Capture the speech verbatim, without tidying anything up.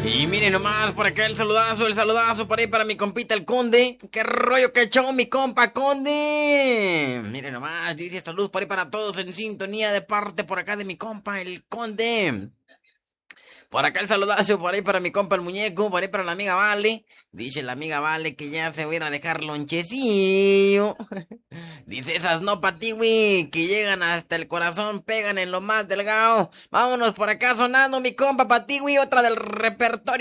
Y miren nomás, por acá el saludazo, el saludazo por ahí para mi compita el Conde. ¿Qué rollo que echó mi compa Conde? Miren nomás, dice salud por ahí para todos en sintonía de parte por acá de mi compa el Conde. Por acá el saludazo, por ahí para mi compa el muñeco, por ahí para la amiga Vale. Dice la amiga Vale que ya se va a ir a dejar lonchecillo. Dice esas no pa' ti, güey, que llegan hasta el corazón, pegan en lo más delgado. Vámonos por acá sonando mi compa pa' ti, güey, otra del repertorio.